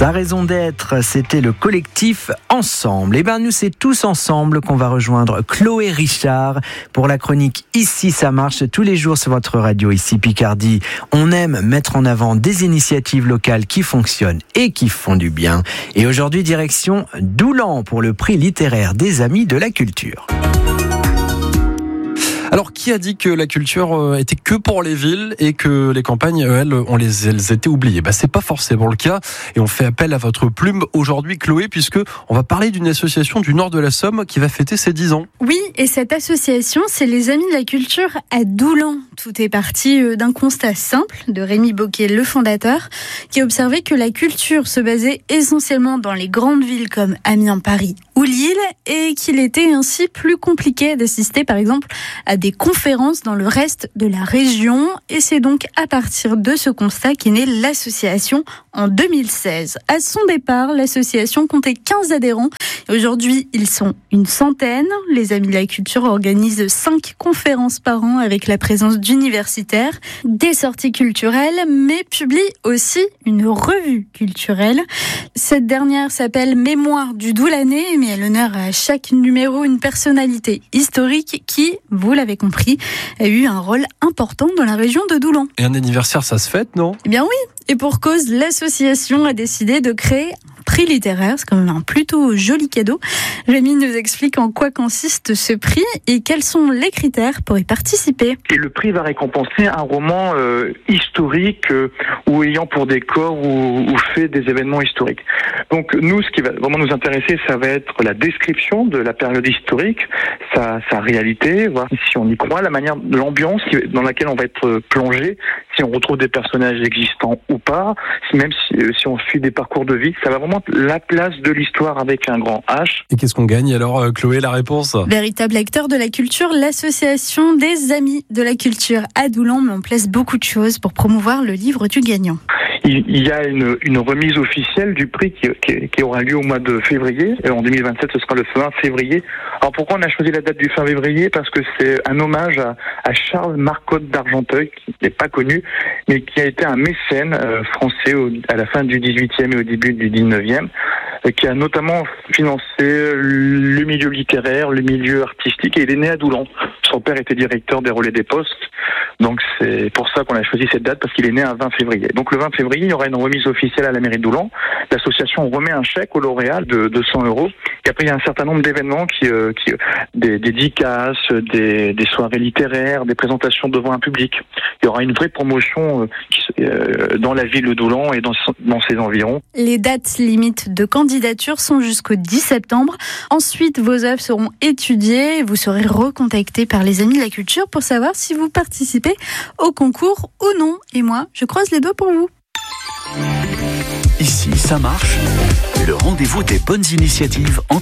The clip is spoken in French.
Sa raison d'être, c'était le collectif Ensemble. Et bien nous, c'est tous ensemble qu'on va rejoindre Chloé Richard pour la chronique Ici ça marche tous les jours sur votre radio ici Picardie. On aime mettre en avant des initiatives locales qui fonctionnent et qui font du bien. Et aujourd'hui, direction Doulan pour le prix littéraire des Amis de la Culture. Alors, qui a dit que la culture était que pour les villes et que les campagnes, elles étaient oubliées ? C'est pas forcément le cas. Et on fait appel à votre plume aujourd'hui, Chloé, puisque on va parler d'une association du nord de la Somme qui va fêter ses 10 ans. Oui, et cette association, c'est les Amis de la Culture à Doulan. Tout est parti d'un constat simple de Rémi Boquet, le fondateur, qui a observé que la culture se basait essentiellement dans les grandes villes comme Amiens, Paris ou Lille, et qu'il était ainsi plus compliqué d'assister, par exemple, à des conférences dans le reste de la région. Et c'est donc à partir de ce constat qu'est née l'association en 2016. À son départ, l'association comptait 15 adhérents. Et aujourd'hui, ils sont une centaine. Les Amis de la Culture organisent 5 conférences par an avec la présence d'universitaires, des sorties culturelles, mais publient aussi une revue culturelle. Cette dernière s'appelle Mémoire du Doulanais, mais elle honore à chaque numéro une personnalité historique qui, vous l'avez compris, a eu un rôle important dans la région de Doulan. Et un anniversaire, ça se fête, non ? Eh bien oui, et pour cause, l'association a décidé de créer un prix littéraire. C'est quand même un plutôt joli cadeau. Rémi nous explique en quoi consiste ce prix et quels sont les critères pour y participer. Et le prix va récompenser un roman historique ou ayant pour décor ou fait des événements historiques. Donc nous, ce qui va vraiment nous intéresser, ça va être la description de la période historique, sa réalité, voir si on y croit, la manière, l'ambiance dans laquelle on va être plongé, si on retrouve des personnages existants ou pas, même si on suit des parcours de vie. Ça va vraiment être la place de l'histoire avec un grand H. Et qu'est-ce qu'on gagne alors, Chloé, la réponse ? Véritable acteur de la culture, l'association des Amis de la Culture à Doulan met en place beaucoup de choses pour promouvoir le livre du gagnant. Il y a une remise officielle du prix qui aura lieu au mois de février. Et en 2027, ce sera le 20 février. Alors pourquoi on a choisi la date du fin février ? Parce que c'est un hommage à Charles Marcotte d'Argenteuil, qui n'est pas connu, mais qui a été un mécène français à la fin du 18e et au début du 19e, qui a notamment financé le milieu littéraire, le milieu artistique, et il est né à Doulan. Son père était directeur des relais des postes, donc c'est pour ça qu'on a choisi cette date, parce qu'il est né un 20 février. Donc le 20 février, il y aura une remise officielle à la mairie de Doulan. L'association remet un chèque au lauréat de 200 €. Et après, il y a un certain nombre d'événements des dédicaces, des soirées littéraires, des présentations devant un public. Il y aura une vraie promotion dans la ville de Doulan et dans ses environs. Les dates limites de candidature sont jusqu'au 10 septembre. Ensuite, vos œuvres seront étudiées et vous serez recontactés par les Amis de la Culture pour savoir si vous participez au concours ou non. Et moi, je croise les doigts pour vous. Ici, ça marche. Le rendez-vous des bonnes initiatives